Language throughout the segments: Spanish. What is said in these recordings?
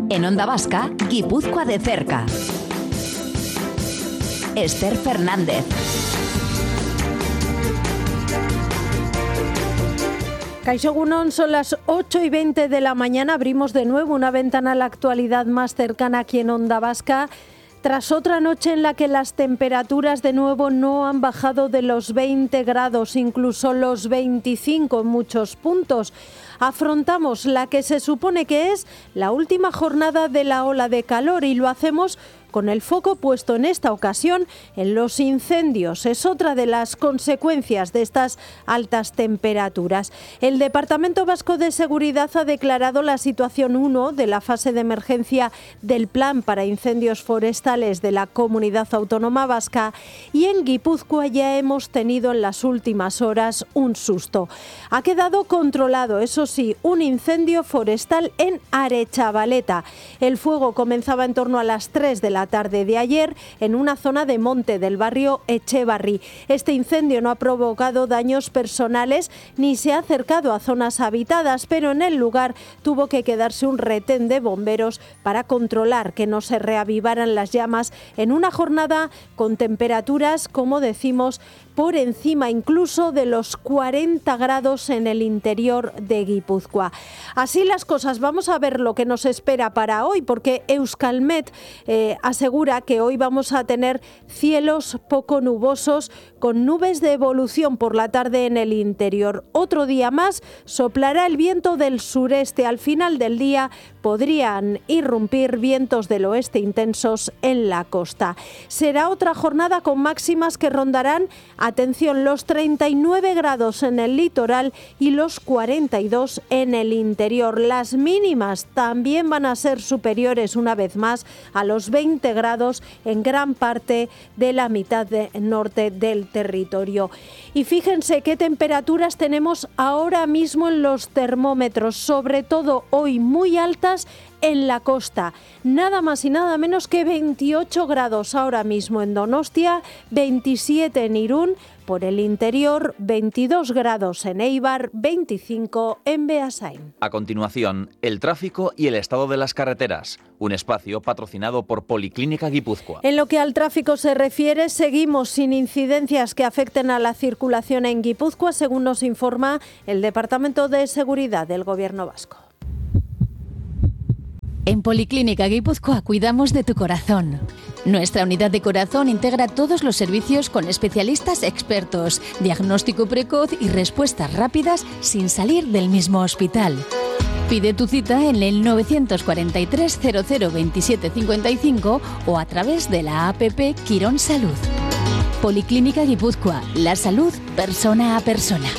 En Onda Vasca, Guipúzcoa de cerca. Esther Fernández. Kaixo Egunon, son las 8:20 de la mañana. Abrimos de nuevo una ventana a la actualidad más cercana aquí en Onda Vasca. Tras otra noche en la que las temperaturas de nuevo no han bajado de los 20 grados, incluso los 25 en muchos puntos, afrontamos la que se supone que es la última jornada de la ola de calor y lo hacemos con el foco puesto en esta ocasión en los incendios. Es otra de las consecuencias de estas altas temperaturas. El Departamento Vasco de Seguridad ha declarado la situación 1 de la fase de emergencia del Plan para Incendios Forestales de la Comunidad Autónoma Vasca y en Guipúzcoa ya hemos tenido en las últimas horas un susto. Ha quedado controlado, eso sí, un incendio forestal en Arechavaleta. El fuego comenzaba en torno a las 3 de la tarde de ayer en una zona de monte del barrio Echevarri. Este incendio no ha provocado daños personales ni se ha acercado a zonas habitadas, pero en el lugar tuvo que quedarse un retén de bomberos para controlar que no se reavivaran las llamas en una jornada con temperaturas, como decimos, por encima incluso de los 40 grados en el interior de Guipúzcoa. Así las cosas, vamos a ver lo que nos espera para hoy, porque Euskalmet asegura que hoy vamos a tener cielos poco nubosos con nubes de evolución por la tarde en el interior. Otro día más soplará el viento del sureste. Al final del día podrían irrumpir vientos del oeste intensos en la costa. Será otra jornada con máximas que rondarán, atención, los 39 grados en el litoral y los 42 en el interior. Las mínimas también van a ser superiores una vez más a los 20 grados en gran parte de la mitad norte del territorio. Y fíjense qué temperaturas tenemos ahora mismo en los termómetros, sobre todo hoy muy altas en la costa. Nada más y nada menos que 28 grados ahora mismo en Donostia, 27 en Irún, por el interior 22 grados en Eibar, 25 en Beasain. A continuación, el tráfico y el estado de las carreteras, un espacio patrocinado por Policlínica Guipúzcoa. En lo que al tráfico se refiere, seguimos sin incidencias que afecten a la circulación en Guipúzcoa, según nos informa el Departamento de Seguridad del Gobierno Vasco. En Policlínica Guipúzcoa cuidamos de tu corazón. Nuestra unidad de corazón integra todos los servicios con especialistas expertos, diagnóstico precoz y respuestas rápidas sin salir del mismo hospital. Pide tu cita en el 943 00 27 55 o a través de la APP Quirón Salud. Policlínica Guipúzcoa, la salud persona a persona.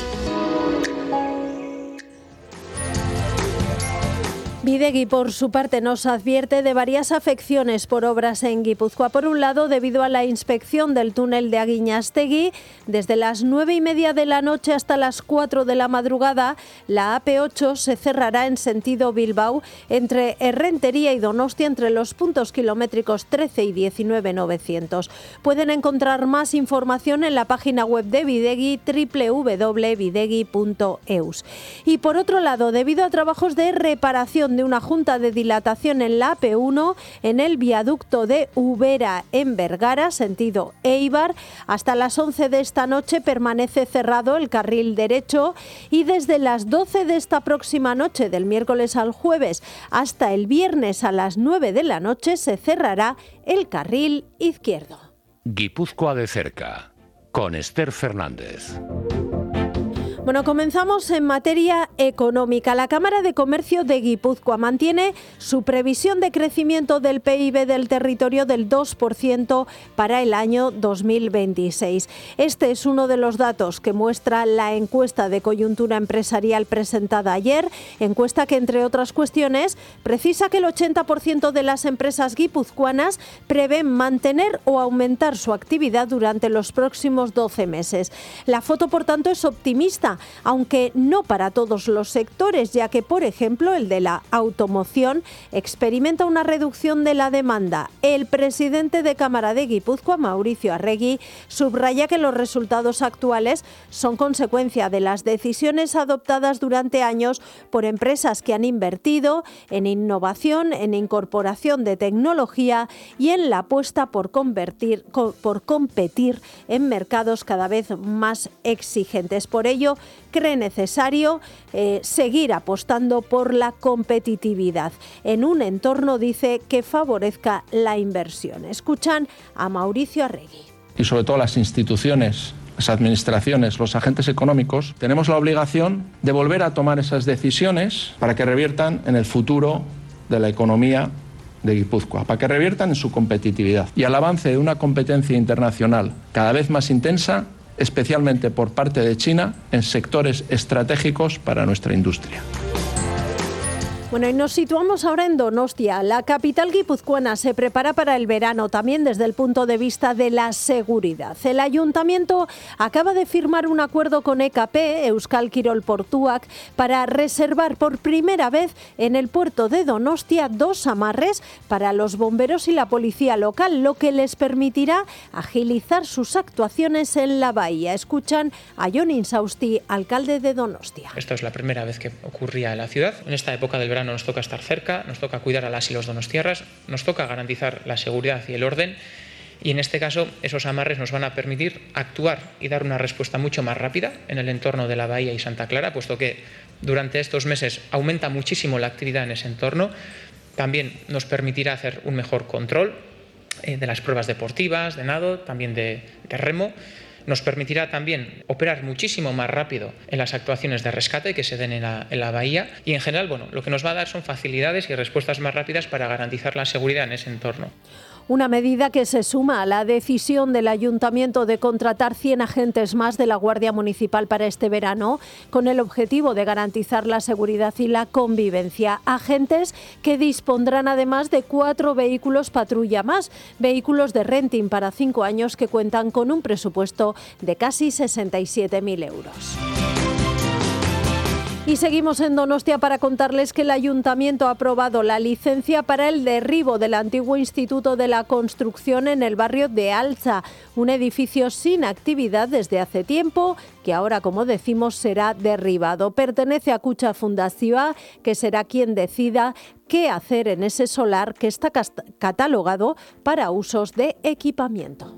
Bidegi, por su parte, nos advierte de varias afecciones por obras en Guipúzcoa. Por un lado, debido a la inspección del túnel de Aguiñastegui, desde las 9:30 de la noche hasta las 4 de la madrugada, la AP8 se cerrará en sentido Bilbao entre Errentería y Donostia entre los puntos kilométricos 13 y 19.900. Pueden encontrar más información en la página web de Bidegi, www.bidegi.eus. Y por otro lado, debido a trabajos de reparación de una junta de dilatación en la AP1 en el viaducto de Ubera en Vergara, sentido Eibar, hasta las 11 de esta noche permanece cerrado el carril derecho y desde las 12 de esta próxima noche, del miércoles al jueves, hasta el viernes a las 9 de la noche se cerrará el carril izquierdo. Guipúzcoa de cerca, con Esther Fernández. Bueno, comenzamos en materia económica. La Cámara de Comercio de Guipúzcoa mantiene su previsión de crecimiento del PIB del territorio del 2% para el año 2026. Este es uno de los datos que muestra la encuesta de coyuntura empresarial presentada ayer, encuesta que, entre otras cuestiones, precisa que el 80% de las empresas guipuzcoanas prevén mantener o aumentar su actividad durante los próximos 12 meses. La foto, por tanto, es optimista, aunque no para todos los sectores, ya que, por ejemplo, el de la automoción experimenta una reducción de la demanda. El presidente de Cámara de Guipúzcoa, Mauricio Arregui, subraya que los resultados actuales son consecuencia de las decisiones adoptadas durante años por empresas que han invertido en innovación, en incorporación de tecnología y en la apuesta por competir en mercados cada vez más exigentes. Por ello, cree necesario seguir apostando por la competitividad en un entorno, dice, que favorezca la inversión. Escuchan a Mauricio Arregui. Y sobre todo las instituciones, las administraciones, los agentes económicos, tenemos la obligación de volver a tomar esas decisiones para que reviertan en el futuro de la economía de Guipúzcoa, para que reviertan en su competitividad y al avance de una competencia internacional cada vez más intensa, especialmente por parte de China, en sectores estratégicos para nuestra industria. Bueno, y nos situamos ahora en Donostia. La capital guipuzcoana se prepara para el verano, también desde el punto de vista de la seguridad. El ayuntamiento acaba de firmar un acuerdo con EKP, Euskal Kirol Portuak, para reservar por primera vez en el puerto de Donostia 2 amarres para los bomberos y la policía local, lo que les permitirá agilizar sus actuaciones en la bahía. Escuchan a Jon Insausti, alcalde de Donostia. Esto es la primera vez que ocurría en la ciudad. En esta época del verano nos toca estar cerca, nos toca cuidar a las y los donostiarras, nos toca garantizar la seguridad y el orden, y en este caso esos amarres nos van a permitir actuar y dar una respuesta mucho más rápida en el entorno de la bahía y Santa Clara, puesto que durante estos meses aumenta muchísimo la actividad en ese entorno. También nos permitirá hacer un mejor control de las pruebas deportivas, de nado, también de remo. Nos permitirá también operar muchísimo más rápido en las actuaciones de rescate que se den en la bahía, y en general, bueno, lo que nos va a dar son facilidades y respuestas más rápidas para garantizar la seguridad en ese entorno. Una medida que se suma a la decisión del Ayuntamiento de contratar 100 agentes más de la Guardia Municipal para este verano, con el objetivo de garantizar la seguridad y la convivencia. Agentes que dispondrán además de 4 vehículos patrulla más, vehículos de renting para 5 años que cuentan con un presupuesto de casi 67.000 euros. Y seguimos en Donostia para contarles que el Ayuntamiento ha aprobado la licencia para el derribo del antiguo Instituto de la Construcción en el barrio de Altza, un edificio sin actividad desde hace tiempo que ahora, como decimos, será derribado. Pertenece a Kutxa Fundazioa, que será quien decida qué hacer en ese solar que está catalogado para usos de equipamiento.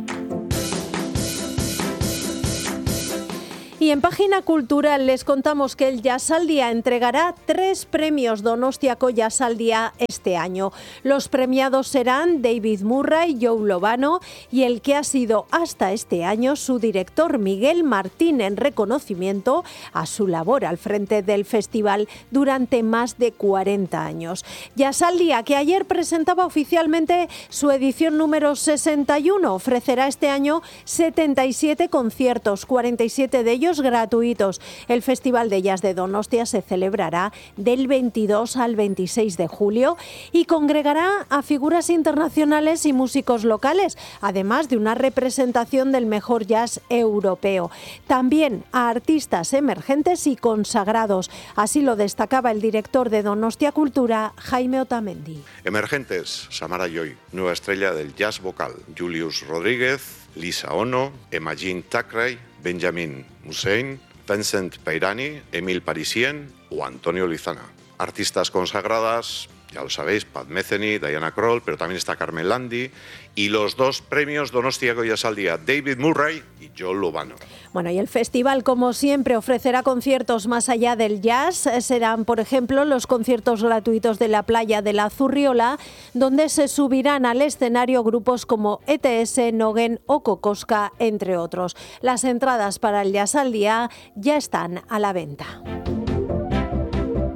Y en Página Cultural les contamos que el Jazaldia entregará 3 premios Donostiako Jazaldia este año. Los premiados serán David Murray, Joe Lovano y el que ha sido hasta este año su director Miguel Martín, en reconocimiento a su labor al frente del festival durante más de 40 años. Jazaldia, que ayer presentaba oficialmente su edición número 61, ofrecerá este año 77 conciertos, 47 de ellos gratuitos. El Festival de Jazz de Donostia se celebrará del 22 al 26 de julio y congregará a figuras internacionales y músicos locales, además de una representación del mejor jazz europeo. También a artistas emergentes y consagrados. Así lo destacaba el director de Donostia Cultura, Jaime Otamendi. Emergentes: Samara Joy, nueva estrella del jazz vocal; Julius Rodríguez, Lisa Ono, Emma-Jean Thackeray, Benjamin Musein, Vincent Peirani, Emil Parisien o Antonio Lizana. Artistas consagradas, ya lo sabéis, Pat Metheny, Diana Kroll, pero también está Carmen Landi, y los 2 premios Donostiako Jazaldia, David Murray y Joe Lovano. Bueno, y el festival, como siempre, ofrecerá conciertos más allá del jazz. Serán, por ejemplo, los conciertos gratuitos de la playa de la Zurriola, donde se subirán al escenario grupos como ETS, Nogen o Kokoska, entre otros. Las entradas para el Jazaldia ya están a la venta.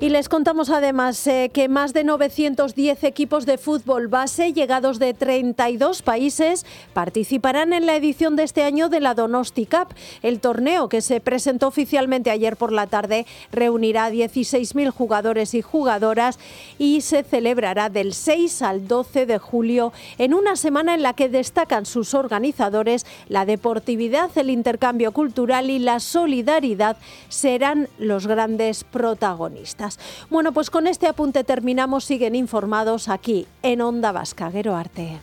Y les contamos además que más de 910 equipos de fútbol base llegados de 32 países participarán en la edición de este año de la Donosti Cup. El torneo, que se presentó oficialmente ayer por la tarde, reunirá a 16.000 jugadores y jugadoras y se celebrará del 6 al 12 de julio en una semana en la que destacan sus organizadores. La deportividad, el intercambio cultural y la solidaridad serán los grandes protagonistas. Bueno, pues con este apunte terminamos. Siguen informados aquí en Onda Vasca. Gero arte.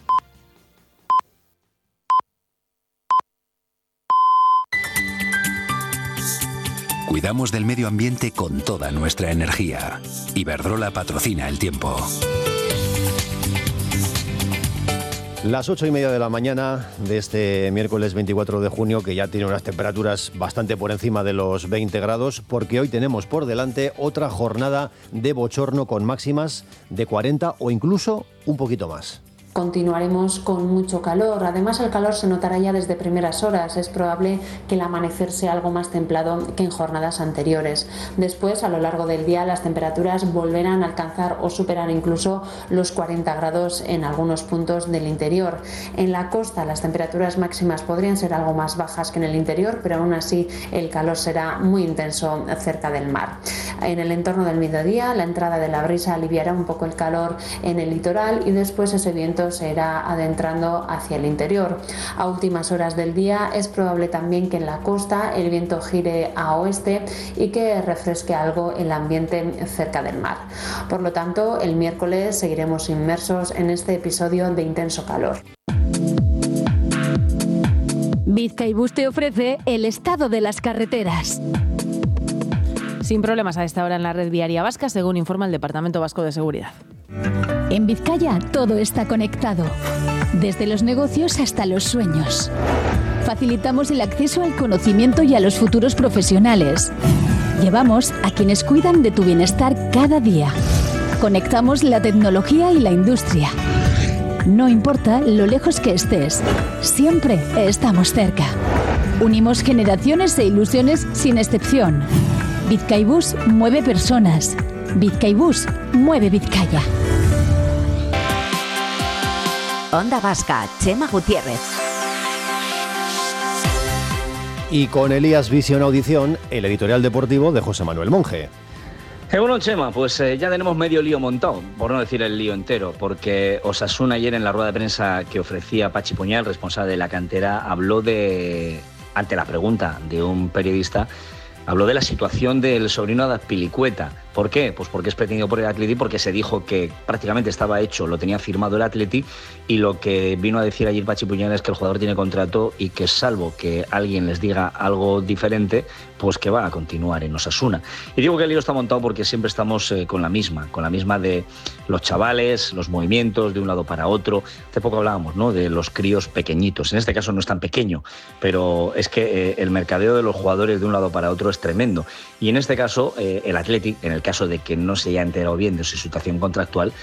Cuidamos del medio ambiente con toda nuestra energía. Iberdrola patrocina el tiempo. Las 8:30 de la mañana de este miércoles 24 de junio, que ya tiene unas temperaturas bastante por encima de los 20 grados, porque hoy tenemos por delante otra jornada de bochorno con máximas de 40 o incluso un poquito más. Continuaremos con mucho calor. Además, el calor se notará ya desde primeras horas. Es probable que el amanecer sea algo más templado que en jornadas anteriores. Después, a lo largo del día, las temperaturas volverán a alcanzar o superar incluso los 40 grados en algunos puntos del interior. En la costa, las temperaturas máximas podrían ser algo más bajas que en el interior, pero aún así el calor será muy intenso cerca del mar. En el entorno del mediodía, la entrada de la brisa aliviará un poco el calor en el litoral y después ese viento se irá adentrando hacia el interior. A últimas horas del día es probable también que en la costa el viento gire a oeste y que refresque algo el ambiente cerca del mar. Por lo tanto, el miércoles seguiremos inmersos en este episodio de intenso calor. Bizkaibus te ofrece el estado de las carreteras. Sin problemas a esta hora en la red viaria vasca, según informa el Departamento Vasco de Seguridad. En Vizcaya todo está conectado, desde los negocios hasta los sueños. Facilitamos el acceso al conocimiento y a los futuros profesionales. Llevamos a quienes cuidan de tu bienestar cada día. Conectamos la tecnología y la industria. No importa lo lejos que estés, siempre estamos cerca. Unimos generaciones e ilusiones sin excepción. Bizkaibus mueve personas. Bizkaibus mueve Vizcaya. Onda Vasca, Chema Gutiérrez. Y con Elías Visión Audición, el editorial deportivo de José Manuel Monge. Bueno, Chema, pues ya tenemos medio lío montado, por no decir el lío entero, porque Osasuna ayer en la rueda de prensa que ofrecía Pachi Puñal, responsable de la cantera, habló ante la pregunta de un periodista, habló de la situación del sobrino de Azpilicueta. ¿Por qué? Pues porque es pretendido por el Atleti, porque se dijo que prácticamente estaba hecho, lo tenía firmado el Atleti, y lo que vino a decir ayer Pachi Puñal es que el jugador tiene contrato y que salvo que alguien les diga algo diferente, pues que va a continuar en Osasuna. Y digo que el lío está montado porque siempre estamos con la misma de los chavales, los movimientos de un lado para otro. Hace poco hablábamos, ¿no?, de los críos pequeñitos. En este caso no es tan pequeño, pero es que el mercadeo de los jugadores de un lado para otro es tremendo. Y en este caso, el Atleti, en el caso de que no se haya enterado bien de su situación contractual,